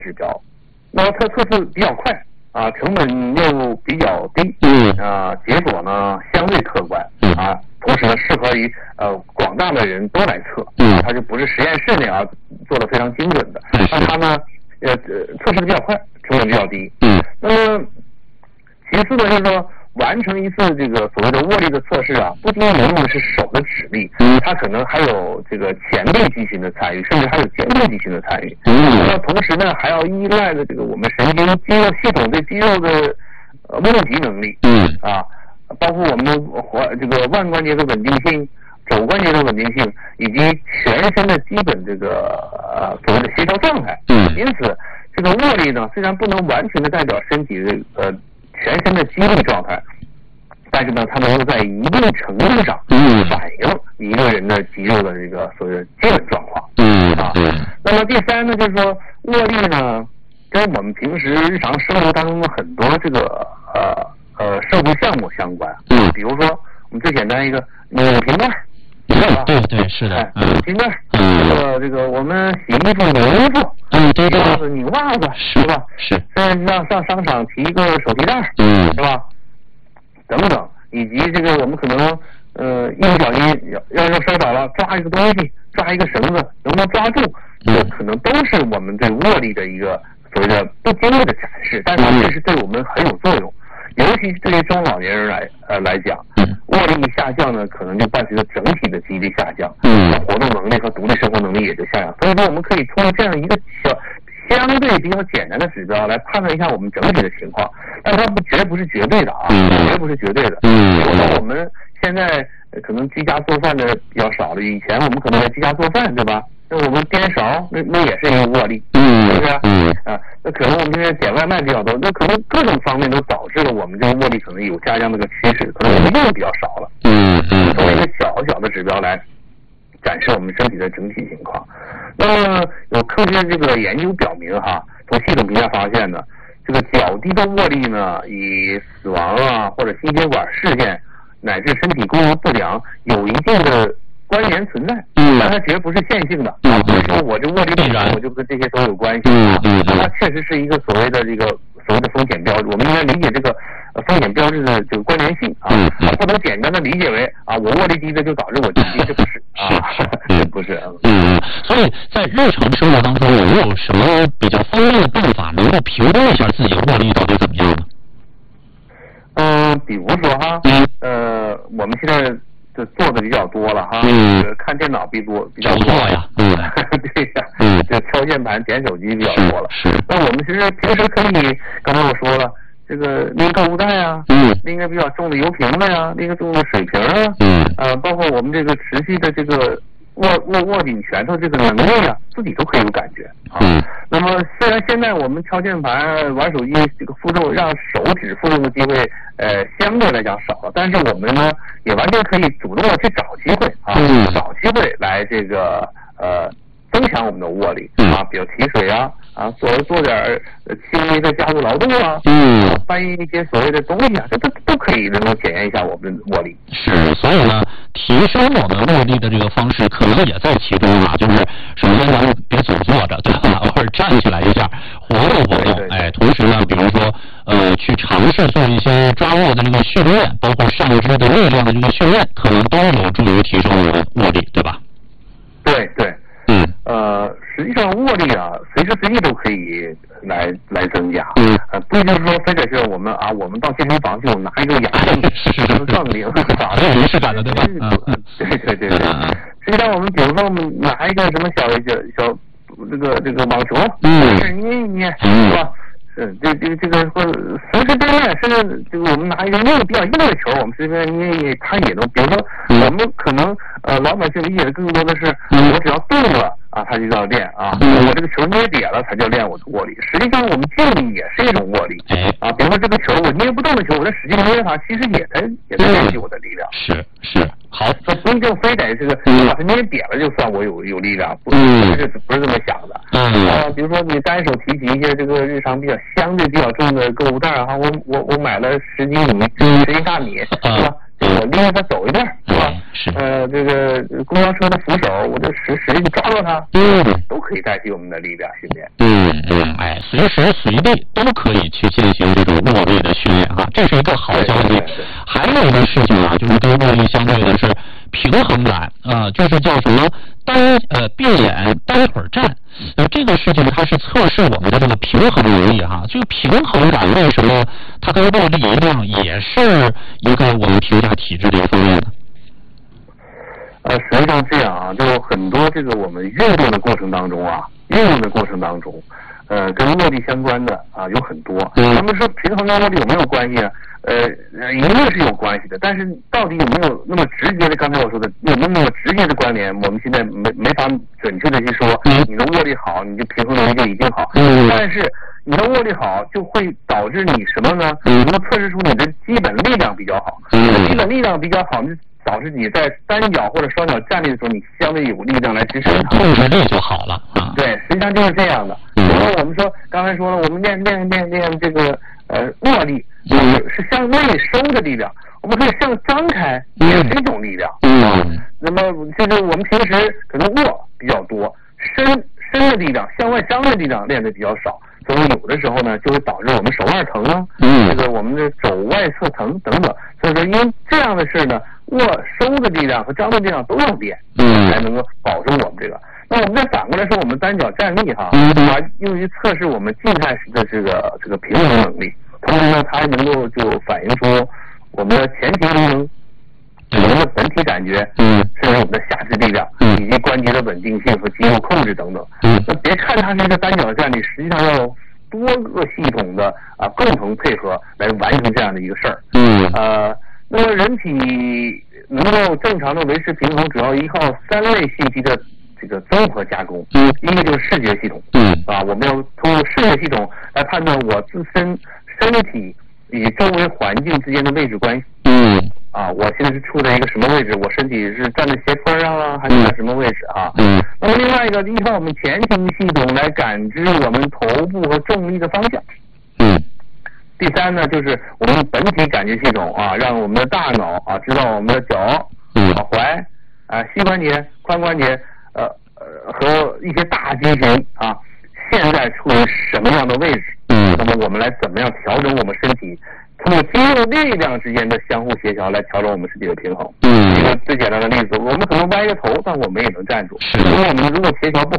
指标，那么它测试比较快啊，成本又比较低，结果呢相对客观啊，同时呢适合于广大的人都来测，它就不是实验室那样做的非常精准的，那它呢测试的比较快，成本比较低，那么其次呢就是说完成一次这个所谓的握力的测试啊，不仅仅是手的指力，它可能还有这个前臂肌群的参与，甚至还有肩部肌群的参与。那同时呢，还要依赖的这个我们神经肌肉系统对肌肉的握级能力，包括我们的这个腕关节的稳定性、肘关节的稳定性，以及全身的基本这个所谓的协调状态。因此，这个握力呢，虽然不能完全的代表身体的全身的肌力状态，但是呢，它能够在一定程度上反映一个人的肌肉的这个所谓的基本状况。那么第三呢，就是说握力呢，跟我们平时日常生活当中的很多这个设备项目相关。比如说我们最简单一个拧瓶盖。 对，是的。 瓶盖，这个我们洗衣服拧衣服，洗袜子拧袜子，是吧？ 是。 上商场提一个手提袋，是吧？等等，以及这个我们可能一不小心要摔倒了，抓一个东西，抓一个绳子，能不能抓住？这可能都是我们对握力的一个所谓的不经意的展示，但是这是对我们很有作用。尤其是对于中老年人来讲，握力下降呢，可能就伴随着整体的肌力下降，活动能力和独立生活能力也就下降。所以说，我们可以通过这样一个相对比较简单的指标来判断一下我们整体的情况，但它绝不是绝对的啊，绝不是绝对的。我们现在可能居家做饭的比较少了，以前我们可能在居家做饭，对吧？那我们颠勺，那也是一个握力，是不是？那可能我们现在点外卖比较多，那可能各种方面都导致了我们这个握力可能有下降的个趋势，可能我们用的比较少了。从一个小的指标来展示我们身体的整体情况。那么有科学这个研究表明从系统评价发现呢，这个较低的握力呢，与死亡或者心血管事件乃至身体功能不良有一定的关联存在，但它绝不是线性的，不是说我这握力不好，我就跟这些都有关系。它确实是一个所谓的风险标志，我们应该理解这个风险标志的这个关联性不能简单的理解为我握力低的就导致我低，这不是这不是。 所以在日常生活当中，有没有什么比较方便的办法能够评估一下自己的握力到底怎么样呢？ 比如说我们现在就做的比较多了看电脑比较多呀， 对呀，这敲键盘、点手机比较多了。那我们其实平时可以，刚才我说了，这个拎购物袋拎个比较重的油瓶子呀，拎个重的水瓶包括我们这个持续的这个握紧拳头这个能力自己都可以有感觉那么虽然现在我们敲键盘、玩手机这个负重让手指负重的机会相对来讲少了，但是我们呢也完全可以主动的去找机会找机会来这个增强我们的握力比如提水做点轻微的家务劳动搬运一些所谓的东西这都可以能够检验一下我们的握力。 是，所以呢，提升我们握力的这个方式可能也在其中就是首先咱们别总坐着，对吧？或者站起来一下，活动活动。同时呢，比如说去尝试做一些抓握的这个训练，包括上肢的力量的这个训练，可能都有助于提升我们握力，对吧？ 对。实际上握力随时随地都可以来增加，不一定说非得是我们到健身房去拿一个哑铃杠铃仪式感的，对吧？ 对。实际上我们比如说我们拿一个什么小这个网球，捏一捏，是吧？这个或者随时锻炼，甚至这个我们拿一个比较硬的球，我们随便捏一捏，它也能。比如说我们可能老百姓理解的更多的是，我只要动了它就叫练我这个球捏瘪了才叫练我的握力。实际上我们静力也是一种握力比如说这个球我捏不动的球，我在使劲捏它，其实也在练习我的力量。 是好， 它不一定非得这个把它捏扁了就算我有力量，不是这么想的。比如说你单手提起一些这个日常相对比较重的购物袋我买了10斤大米，是吧？我拎着它走一段，是吧？ 这个公交车的扶手，我就使力抓住它，都可以代替我们的力量训练。 随时随地都可以去进行这种握力的训练哈，这是一个好消息。还有一个事情啊，就是跟握力相对的是平衡感就是叫什么闭眼单腿站。这个事情它是测试我们的这个平衡能力哈。这个平衡感为什么它跟握力一样，也是一个我们评价体质的一个方面呢？ 实际上这样啊，就很多这个我们运动的过程当中，跟握力相关的有很多。他们说平衡跟握力有没有关系啊？一定是有关系的，但是到底有没有那么直接的？刚才我说的有没有那么直接的关联？我们现在没法准确的去说。你的握力好，你就平衡能力就一定好。但是你的握力好，就会导致你什么呢？能够测试出你的基本力量比较好。基本力量比较好，就导致你在单脚或者双脚站立的时候，你相对有力量来支撑它， 控制力就好了。 对，实际上就是这样的。然后我们说，刚才说了，我们练这个握力，是向内收的力量，我们可以向张开，也是一种力量。那么就是我们平时可能握比较多，伸的力量，向外张的力量练的比较少，所以有的时候呢，就会导致我们手腕疼啊，这个我们的肘外侧疼等等。所以说，因为这样的事呢，握收的力量和张的力量都要练，才能够保证我们这个。那我们再反过来说，我们单脚站立用于测试我们静态时的这个平衡能力，同时呢，它还能够就反映出我们的前庭平衡、我们的本体感觉，甚至我们的下肢力量，以及关节的稳定性和肌肉控制等等。那别看它是一个单脚站立，实际上要多个系统的共同配合来完成这样的一个事儿。那么人体能够正常的维持平衡，主要依靠3类信息的这个综合加工。一个就是视觉系统，我们要通过视觉系统来判断我自身身体与周围环境之间的位置关系。我现在是处在一个什么位置？我身体是站在斜坡上啊，还是在什么位置啊？那么另外一个，依靠我们前庭系统来感知我们头部和重力的方向。第三呢，就是我们本体感觉系统让我们的大脑知道我们的脚、脚踝、膝关节、髋关节和一些大肌群现在处于什么样的位置？那么我们来怎么样调整我们身体？通过肌肉力量之间的相互协调来调整我们身体的平衡。一个最简单的例子，我们可能歪着头，但我们也能站住。因为我们如果协调不